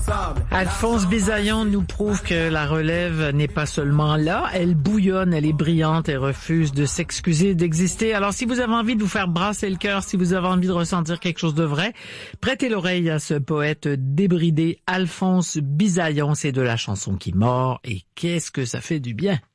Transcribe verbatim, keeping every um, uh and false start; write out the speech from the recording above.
stable. Alphonse Bisaillon nous prouve que la relève n'est pas seulement là, elle bouillonne, elle est brillante et refuse de s'excuser d'exister. Alors si vous avez envie de vous faire brasser le cœur, si vous avez envie de ressentir quelque chose de vrai, prêtez l'oreille à ce poète débridé, Alphonse Bisaillon. C'est de la chanson qui mord et qu'est-ce que ça fait du bien.